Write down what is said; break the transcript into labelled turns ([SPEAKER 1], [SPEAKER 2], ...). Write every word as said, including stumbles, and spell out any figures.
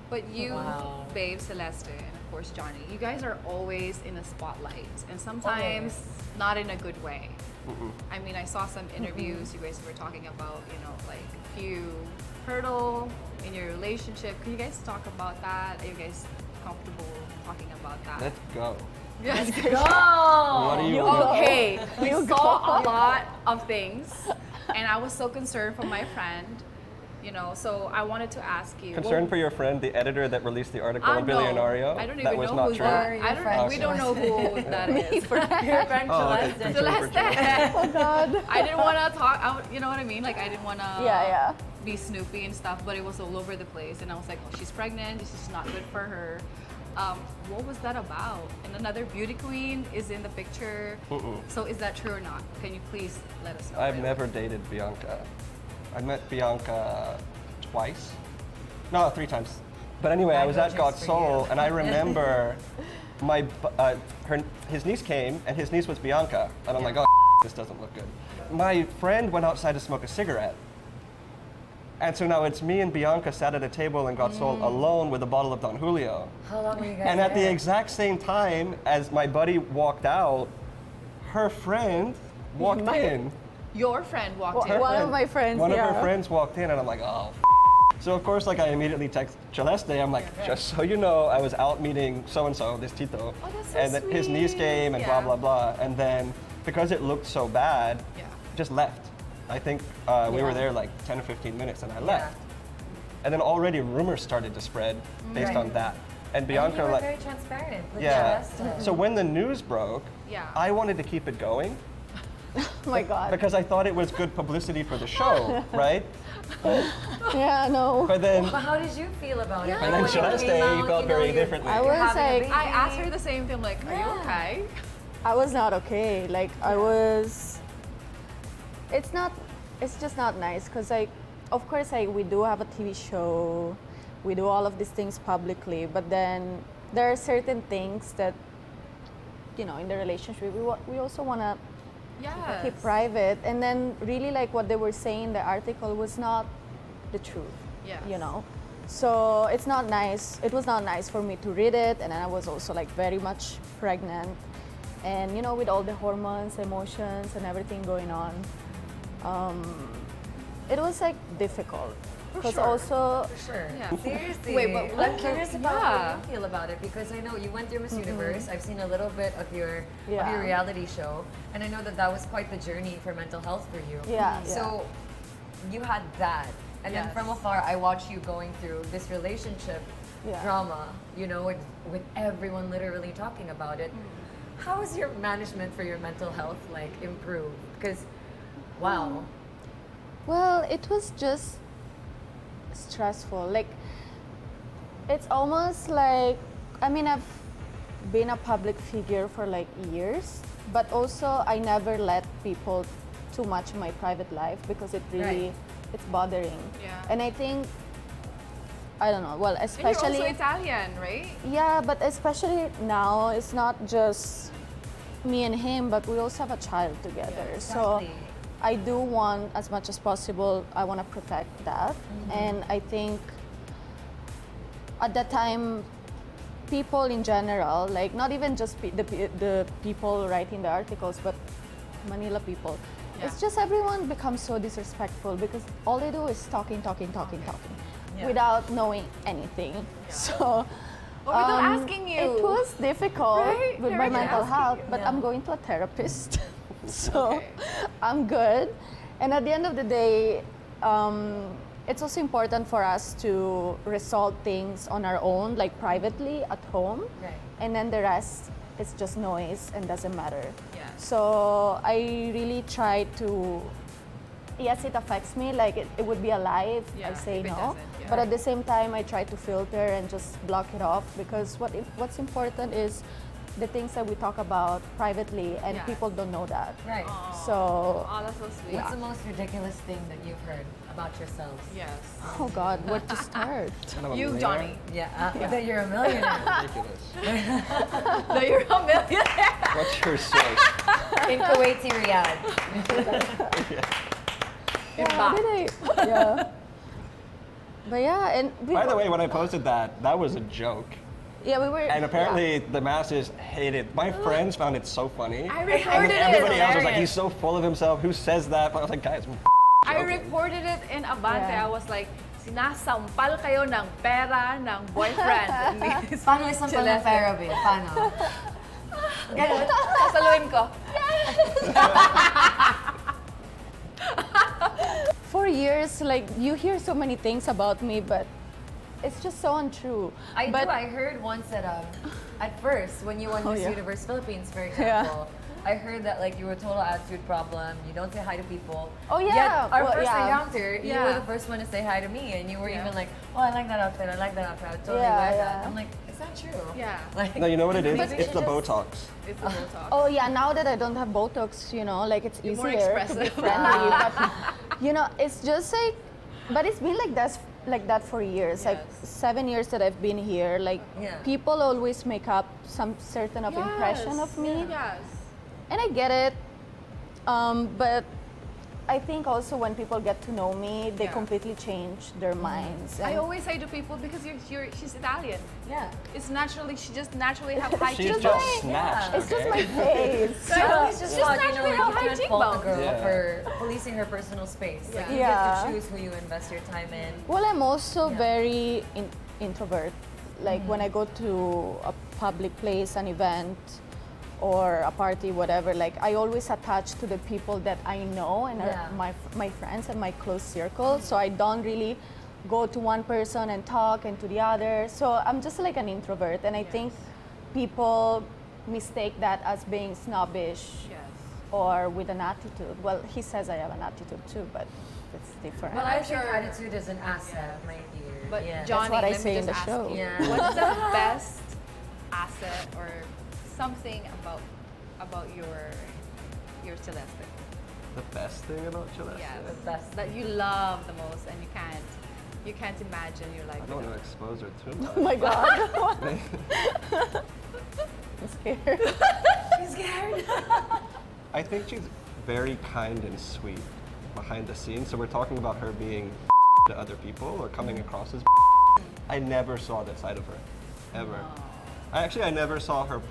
[SPEAKER 1] But you,
[SPEAKER 2] Wow.
[SPEAKER 1] Babe, Celeste, and of course Johnny, you guys are always in the spotlight, and sometimes
[SPEAKER 2] Always.
[SPEAKER 1] not in a good way.
[SPEAKER 3] Mm-mm.
[SPEAKER 1] I mean, I saw some interviews. You guys were talking about, you know, like a few hurdle in your relationship. Can you guys talk about that? Are you guys comfortable talking about that?
[SPEAKER 3] Let's go.
[SPEAKER 1] Yes.
[SPEAKER 2] Go!
[SPEAKER 3] What do you
[SPEAKER 4] You
[SPEAKER 3] want?
[SPEAKER 4] go.
[SPEAKER 1] Okay, we
[SPEAKER 4] You
[SPEAKER 1] saw a
[SPEAKER 4] go.
[SPEAKER 1] lot of things, and I was so concerned for my friend. You know, so I wanted to ask you.
[SPEAKER 3] Concerned for your friend, the editor that released the article
[SPEAKER 1] I
[SPEAKER 3] on Billionario?
[SPEAKER 1] I don't even
[SPEAKER 3] that was
[SPEAKER 1] know
[SPEAKER 3] not
[SPEAKER 1] who
[SPEAKER 3] true.
[SPEAKER 1] that.
[SPEAKER 2] Your
[SPEAKER 1] I don't.
[SPEAKER 2] friend
[SPEAKER 1] We don't know who that is.
[SPEAKER 2] Your friend
[SPEAKER 3] Oh, okay.
[SPEAKER 2] Celeste.
[SPEAKER 3] Concerned for
[SPEAKER 1] Celeste.
[SPEAKER 4] Oh God.
[SPEAKER 1] I didn't want to talk. I, you know what I mean? Like I didn't want to.
[SPEAKER 4] Yeah, yeah.
[SPEAKER 1] Be snoopy and stuff, but it was all over the place, and I was like, oh, she's pregnant. This is not good for her. Um, what was that about? And another beauty queen is in the picture.
[SPEAKER 3] Mm-mm.
[SPEAKER 1] So is that true or not? Can you please let us know?
[SPEAKER 3] I've
[SPEAKER 1] Babe?
[SPEAKER 3] never dated Bianca. I met Bianca twice. No, three times. But anyway, I
[SPEAKER 2] I
[SPEAKER 3] was
[SPEAKER 2] know
[SPEAKER 3] at
[SPEAKER 2] just
[SPEAKER 3] Got
[SPEAKER 2] for
[SPEAKER 3] Soul,
[SPEAKER 2] you.
[SPEAKER 3] and I remember my bu- uh, her his niece came, and his niece was Bianca, and I'm like, oh, this doesn't look good. My friend went outside to smoke a cigarette. And so now it's me and Bianca sat at a table in Got Soul alone with a bottle of Don Julio.
[SPEAKER 2] How long were you guys
[SPEAKER 3] And at the
[SPEAKER 2] there?
[SPEAKER 3] exact same time as my buddy walked out, her friend walked
[SPEAKER 4] My-
[SPEAKER 3] in.
[SPEAKER 1] Your friend walked
[SPEAKER 4] Well,
[SPEAKER 1] in.
[SPEAKER 4] One of
[SPEAKER 3] friend-
[SPEAKER 4] my friends,
[SPEAKER 3] One of
[SPEAKER 4] yeah.
[SPEAKER 3] her friends walked in, and I'm like, oh. F-. So of course, like I immediately text Celeste. I'm like, just so you know, I was out meeting so and so, this Tito,
[SPEAKER 1] Oh, that's so
[SPEAKER 3] and that his niece
[SPEAKER 1] sweet.
[SPEAKER 3] came, and
[SPEAKER 1] Yeah.
[SPEAKER 3] blah blah blah. And then because it looked so bad,
[SPEAKER 1] Yeah.
[SPEAKER 3] just left. I think uh, we were
[SPEAKER 2] Yeah.
[SPEAKER 3] there like ten or fifteen minutes, and I left. And then already rumors started to spread based
[SPEAKER 2] Right.
[SPEAKER 3] on that. And
[SPEAKER 2] And
[SPEAKER 3] Bianca
[SPEAKER 2] you were
[SPEAKER 3] like,
[SPEAKER 2] very transparent with
[SPEAKER 3] yeah.
[SPEAKER 2] Celeste.
[SPEAKER 3] So when the news broke,
[SPEAKER 1] Yeah.
[SPEAKER 3] I wanted to keep it going.
[SPEAKER 4] Oh my God.
[SPEAKER 3] Because I thought it was good publicity for the show, right?
[SPEAKER 4] Yeah, no.
[SPEAKER 3] But then,
[SPEAKER 2] But how did you feel about it?
[SPEAKER 1] Yeah.
[SPEAKER 2] Like,
[SPEAKER 3] and then
[SPEAKER 2] when it
[SPEAKER 3] Celeste
[SPEAKER 2] came out,
[SPEAKER 3] felt
[SPEAKER 2] you know,
[SPEAKER 3] very
[SPEAKER 2] you're-
[SPEAKER 3] differently.
[SPEAKER 4] I
[SPEAKER 2] you're
[SPEAKER 4] was
[SPEAKER 2] having a
[SPEAKER 4] like-
[SPEAKER 2] baby.
[SPEAKER 1] I asked her the same thing. Like, are you
[SPEAKER 2] Yeah.
[SPEAKER 1] okay?
[SPEAKER 4] I was not okay. Like I was. It's not. It's just not nice because like, of course, like we do have a T V show, we do all of these things publicly, but then there are certain things that, you know, in the relationship we wa- we also want to
[SPEAKER 1] Yeah.
[SPEAKER 4] keep private. And then really like what they were saying in the article was not the truth.
[SPEAKER 1] Yes.
[SPEAKER 4] You know. So it's not nice. It was not nice for me to read it, and then I was also like very much pregnant, and you know with all the hormones, emotions, and everything going on, um, it was like difficult. Because
[SPEAKER 1] sure.
[SPEAKER 4] also,
[SPEAKER 2] For sure.
[SPEAKER 1] Yeah.
[SPEAKER 2] Seriously.
[SPEAKER 1] Wait, but
[SPEAKER 2] I'm
[SPEAKER 1] let-
[SPEAKER 2] curious about
[SPEAKER 1] yeah.
[SPEAKER 2] how you feel about it because I know you went through Miss Universe. I've seen a little bit of your of
[SPEAKER 4] Yeah.
[SPEAKER 2] your reality show, and I know that that was quite the journey for mental health for you.
[SPEAKER 4] Yeah,
[SPEAKER 2] So you had that, and then
[SPEAKER 1] Yes.
[SPEAKER 2] from afar, I watched you going through this relationship
[SPEAKER 4] Yeah.
[SPEAKER 2] drama. You know, with, with everyone literally talking about it. How has your management for your mental health like improved? Because, wow.
[SPEAKER 4] well, it was just stressful. Like, it's almost like, I mean, I've been a public figure for like years, but also I never let people too much in my private life because it really,
[SPEAKER 2] Right.
[SPEAKER 4] it's bothering.
[SPEAKER 1] Yeah.
[SPEAKER 4] And I think, I don't know, well,
[SPEAKER 1] And you're
[SPEAKER 4] especially,
[SPEAKER 1] also Italian, right?
[SPEAKER 4] yeah, but especially now, it's not just me and him, but we also have a child together. So
[SPEAKER 2] Exactly.
[SPEAKER 4] I do want, as much as possible, I want to protect that. And I think at that time, people in general, like not even just pe- the, pe- the people writing the articles, but Manila people, it's
[SPEAKER 1] Yeah.
[SPEAKER 4] just everyone becomes so disrespectful because all they do is talking, talking, talking, talking,
[SPEAKER 2] Yeah.
[SPEAKER 4] without knowing anything. So.
[SPEAKER 1] Or without
[SPEAKER 4] um,
[SPEAKER 1] asking you.
[SPEAKER 4] It was difficult
[SPEAKER 1] Right?
[SPEAKER 4] with
[SPEAKER 1] They're
[SPEAKER 4] my
[SPEAKER 1] just
[SPEAKER 4] mental
[SPEAKER 1] asking
[SPEAKER 4] health,
[SPEAKER 1] you.
[SPEAKER 4] but
[SPEAKER 2] Yeah.
[SPEAKER 4] I'm going to a therapist, so
[SPEAKER 1] Okay.
[SPEAKER 4] I'm good. And at the end of the day, um, it's also important for us to resolve things on our own, like privately at home,
[SPEAKER 2] Right.
[SPEAKER 4] and then the rest is just noise and doesn't matter.
[SPEAKER 1] Yeah.
[SPEAKER 4] So I really try to. Yes, it affects me. Like it, it would be a lie if
[SPEAKER 1] Yeah,
[SPEAKER 4] I say
[SPEAKER 1] if it
[SPEAKER 4] no.
[SPEAKER 1] doesn't, yeah.
[SPEAKER 4] But at the same time, I try to filter and just block it off because what if, what's important is the things that we talk about privately, and
[SPEAKER 1] Yeah.
[SPEAKER 4] people don't know that.
[SPEAKER 2] Right.
[SPEAKER 4] So,
[SPEAKER 1] Oh, that's so sweet.
[SPEAKER 2] What's the most ridiculous thing that you've heard about yourselves?
[SPEAKER 1] Yes.
[SPEAKER 4] oh God, where to start?
[SPEAKER 3] kind of a
[SPEAKER 1] You,
[SPEAKER 3] millionaire.
[SPEAKER 1] Johnny.
[SPEAKER 2] Yeah, uh, that you're a millionaire.
[SPEAKER 3] Ridiculous.
[SPEAKER 1] No, you're a millionaire.
[SPEAKER 3] What's your source?
[SPEAKER 2] In Kuwaiti Riyadh.
[SPEAKER 4] Yeah, how did I? Yeah. But yeah, and we
[SPEAKER 3] By the
[SPEAKER 4] were-
[SPEAKER 3] way, when I posted that, that was a joke.
[SPEAKER 4] yeah, we were.
[SPEAKER 3] And apparently
[SPEAKER 4] yeah.
[SPEAKER 3] the masses hated. My friends found it so funny.
[SPEAKER 1] I
[SPEAKER 3] And
[SPEAKER 1] reported
[SPEAKER 3] then everybody
[SPEAKER 1] it.
[SPEAKER 3] else was like, he's so full of himself. Who says that? But I was like, guys, I'm
[SPEAKER 1] I
[SPEAKER 3] joking."
[SPEAKER 1] reported it in Abante.
[SPEAKER 4] Yeah.
[SPEAKER 1] I was like, sinasampal kayo ng pera ng boyfriend. ni
[SPEAKER 2] Paano isang pala
[SPEAKER 1] Celeste.
[SPEAKER 2] pera, babe? Paano?
[SPEAKER 1] Ganun. Sasaluhin ko.
[SPEAKER 4] For years, like you hear so many things about me, but it's just so untrue.
[SPEAKER 2] I
[SPEAKER 4] but
[SPEAKER 2] do. I heard once that um, at first when you won
[SPEAKER 4] Oh,
[SPEAKER 2] Miss
[SPEAKER 4] yeah.
[SPEAKER 2] Universe Philippines, for
[SPEAKER 4] Yeah.
[SPEAKER 2] example, I heard that like you were a total attitude problem. You don't say hi to people.
[SPEAKER 4] Oh, yeah.
[SPEAKER 2] Yet our
[SPEAKER 4] Well,
[SPEAKER 2] first
[SPEAKER 4] yeah.
[SPEAKER 2] encounter, you
[SPEAKER 1] Yeah.
[SPEAKER 2] were the first one to say hi to me, and you were
[SPEAKER 1] Yeah.
[SPEAKER 2] even like, "Oh, I like that outfit. I like that outfit. I would totally
[SPEAKER 4] Yeah,
[SPEAKER 2] wear
[SPEAKER 4] yeah.
[SPEAKER 2] that." I'm like, "Is that true?"
[SPEAKER 1] Yeah.
[SPEAKER 2] Like,
[SPEAKER 3] No, you know what it is?
[SPEAKER 2] Maybe
[SPEAKER 3] It's
[SPEAKER 2] she
[SPEAKER 3] the
[SPEAKER 2] just-
[SPEAKER 3] Botox.
[SPEAKER 1] It's the Botox.
[SPEAKER 4] oh yeah, now that I don't have Botox, you know, like it's
[SPEAKER 1] You're more
[SPEAKER 4] easier to be
[SPEAKER 1] expressive.
[SPEAKER 4] friendly. But you know, it's just like, but it's been like that, like that for years. Like
[SPEAKER 1] Yes.
[SPEAKER 4] seven years that I've been here. Like
[SPEAKER 2] Yeah.
[SPEAKER 4] people always make up some certain of impression of me.
[SPEAKER 1] Yes.
[SPEAKER 4] And I get it, um, but I think also when people get to know me, they
[SPEAKER 1] Yeah.
[SPEAKER 4] completely change their minds.
[SPEAKER 1] I
[SPEAKER 4] And
[SPEAKER 1] always say to people, because you're, you're she's Italian.
[SPEAKER 2] yeah.
[SPEAKER 1] It's naturally, she just naturally have high
[SPEAKER 3] She's
[SPEAKER 1] cheekbones.
[SPEAKER 3] just snatched.
[SPEAKER 4] it's just
[SPEAKER 3] okay?
[SPEAKER 4] my face.
[SPEAKER 2] So I always just
[SPEAKER 1] Just
[SPEAKER 2] thought, you know,
[SPEAKER 1] naturally
[SPEAKER 2] like,
[SPEAKER 1] have
[SPEAKER 2] you
[SPEAKER 1] high
[SPEAKER 2] can't fault a
[SPEAKER 1] cheekbones.
[SPEAKER 2] girl
[SPEAKER 3] Yeah.
[SPEAKER 2] for policing her personal space. Like, you
[SPEAKER 4] Yeah.
[SPEAKER 2] get to
[SPEAKER 4] Yeah.
[SPEAKER 2] choose who you invest your time in.
[SPEAKER 4] Well, I'm also
[SPEAKER 2] Yeah.
[SPEAKER 4] very in, introvert. Like when I go to a public place, an event, or a party, whatever. Like I always attach to the people that I know and are
[SPEAKER 2] Yeah.
[SPEAKER 4] my my friends and my close circle. So I don't really go to one person and talk and to the other. So I'm just like an introvert, and I think people mistake that as being snobbish
[SPEAKER 1] Yes.
[SPEAKER 4] or with an attitude. Well, he says I have an attitude too, but it's different.
[SPEAKER 2] Well, I
[SPEAKER 1] I'm
[SPEAKER 2] think
[SPEAKER 1] sure-
[SPEAKER 2] attitude is an asset, my dear.
[SPEAKER 1] But
[SPEAKER 2] yeah.
[SPEAKER 1] Johnny,
[SPEAKER 4] what I
[SPEAKER 1] let
[SPEAKER 4] say
[SPEAKER 1] me
[SPEAKER 4] in
[SPEAKER 1] just
[SPEAKER 4] the
[SPEAKER 1] ask
[SPEAKER 4] show.
[SPEAKER 1] you,
[SPEAKER 2] Yeah.
[SPEAKER 1] what's the best asset or something about about your your Celeste?
[SPEAKER 3] The best thing about Celeste?
[SPEAKER 1] Yes.
[SPEAKER 2] The best.
[SPEAKER 1] That you love the most and you can't you can't imagine you're like
[SPEAKER 3] I don't want to expose her too much.
[SPEAKER 4] Oh my god. I'm scared.
[SPEAKER 2] She's scared.
[SPEAKER 3] I think she's very kind and sweet behind the scenes. So we're talking about her being to other people or coming across as I never saw that side of her, ever. I actually, I never saw her